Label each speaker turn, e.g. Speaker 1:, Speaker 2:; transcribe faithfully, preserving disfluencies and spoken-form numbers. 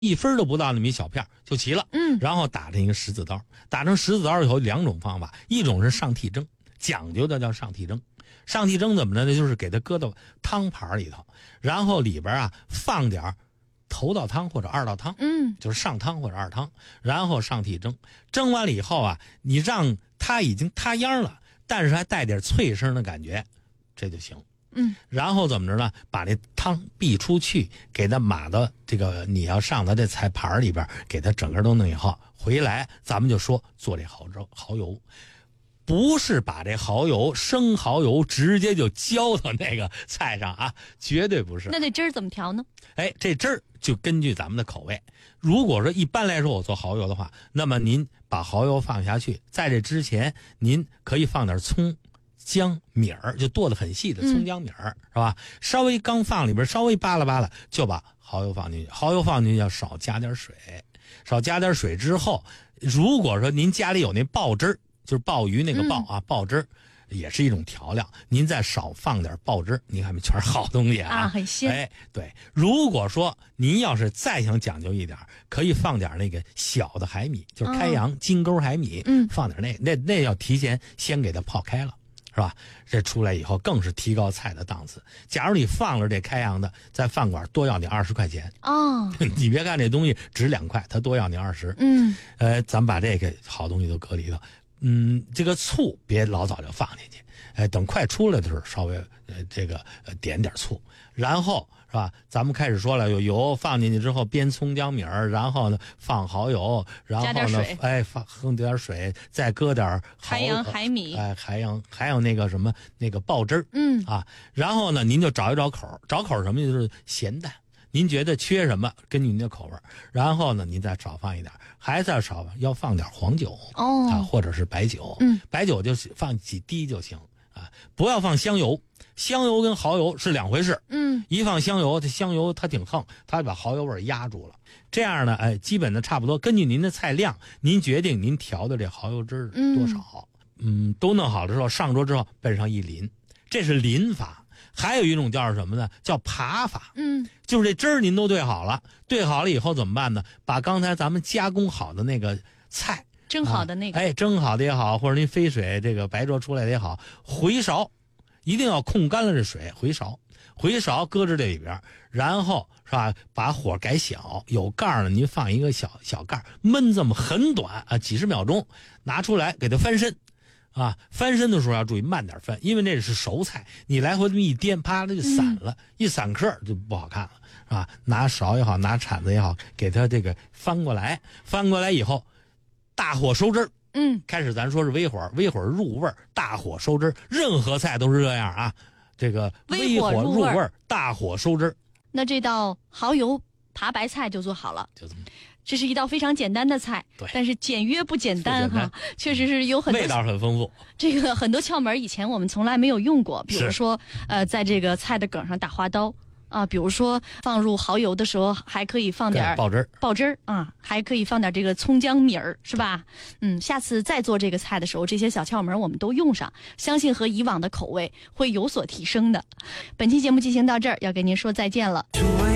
Speaker 1: 一分都不到那么一小片就齐了。
Speaker 2: 嗯，
Speaker 1: 然后打成一个十字刀，打成十字刀有两种方法，一种是上屉蒸，讲究的叫上屉蒸。上屉蒸怎么着呢？就是给它搁到汤盘里头，然后里边啊放点头道汤或者二道汤，
Speaker 2: 嗯，
Speaker 1: 就是上汤或者二汤，然后上屉蒸。蒸完了以后啊，你让它已经塌秧了，但是还带点脆声的感觉，这就行。
Speaker 2: 嗯，
Speaker 1: 然后怎么着呢？把这汤避出去，给它码到这个你要上的这菜盘里边，给它整个都弄以后，回来咱们就说做这蚝粥蚝油，不是把这蚝油生蚝油直接就浇到那个菜上啊，绝对不是。
Speaker 2: 那这汁儿怎么调呢？
Speaker 1: 哎，这汁儿就根据咱们的口味。如果说一般来说我做蚝油的话，那么您把蚝油放下去，在这之前您可以放点葱。姜米儿就剁得很细的葱姜米儿、嗯、是吧？稍微刚放里边，稍微扒拉扒拉，就把蚝油放进去。蚝油放进去要少加点水，少加点水之后，如果说您家里有那鲍汁儿，就是鲍鱼那个鲍啊，嗯、鲍汁儿也是一种调料，您再少放点鲍汁儿，你看全是好东西啊，
Speaker 2: 啊很鲜。
Speaker 1: 哎，对。如果说您要是再想讲究一点，可以放点那个小的海米，就是开阳、哦、金钩海米，
Speaker 2: 嗯，
Speaker 1: 放点那那那要提前先给它泡开了。是吧？这出来以后更是提高菜的档次。假如你放了这开阳的，在饭馆多要你二十块钱
Speaker 2: 哦，
Speaker 1: 你别看这东西值两块，它多要你二十。
Speaker 2: 嗯，
Speaker 1: 呃，咱们把这个好东西都搁里头。嗯，这个醋别老早就放进去，哎、呃，等快出来的时候稍微呃这个呃点点醋，然后是吧？咱们开始说了，有油放进去之后煸葱姜米儿，然后呢放蚝油，然后呢哎放放点水，再搁点
Speaker 2: 海洋海米，
Speaker 1: 哎海洋还有那个什么那个鲍汁儿，
Speaker 2: 嗯
Speaker 1: 啊，然后呢您就找一找口，找口什么就是咸淡。您觉得缺什么，根据您的口味，然后呢，您再少放一点，还再少要放点黄酒
Speaker 2: 哦，
Speaker 1: 啊，或者是白酒，
Speaker 2: 嗯，
Speaker 1: 白酒就放几滴就行啊，不要放香油，香油跟蚝油是两回事，
Speaker 2: 嗯，
Speaker 1: 一放香油，这香油它挺横，它把蚝油味压住了，这样呢，哎，基本的差不多，根据您的菜量，您决定您调的这蚝油汁多少，嗯, 嗯，都弄好了之后，上桌之后奔上一淋，这是淋法。还有一种叫什么呢？叫扒法。
Speaker 2: 嗯，
Speaker 1: 就是这汁儿您都兑好了，兑好了以后怎么办呢？把刚才咱们加工好的那个菜，
Speaker 2: 蒸好的那个，
Speaker 1: 啊、哎，蒸好的也好，或者您飞水这个白灼出来的也好，回勺，一定要控干了这水，回勺，回勺搁着这里边，然后是吧？把火改小，有盖呢，您放一个小小盖，焖这么很短啊，几十秒钟，拿出来给它翻身。啊，翻身的时候要注意慢点翻，因为那是熟菜，你来回这么一颠，啪，它就散了，嗯、一散颗就不好看了，是吧？拿勺也好，拿铲子也好，给它这个翻过来，翻过来以后，大火收汁儿。
Speaker 2: 嗯，
Speaker 1: 开始咱说是微火，微火入味儿，大火收汁儿，任何菜都是这样啊。这个微火入味儿，大火收汁儿。
Speaker 2: 那这道蚝油扒白菜就做好了，
Speaker 1: 就这么。
Speaker 2: 这是一道非常简单的菜，
Speaker 1: 对，
Speaker 2: 但是简约不简单哈，确实是有很多
Speaker 1: 味道很丰富。
Speaker 2: 这个很多窍门以前我们从来没有用过，比如说呃，在这个菜的梗上打花刀啊，比如说放入蚝油的时候还可以放点
Speaker 1: 鲍汁儿，
Speaker 2: 鲍汁儿啊，还可以放点这个葱姜米儿，是吧？嗯，下次再做这个菜的时候，这些小窍门我们都用上，相信和以往的口味会有所提升的。本期节目进行到这儿，要跟您说再见了。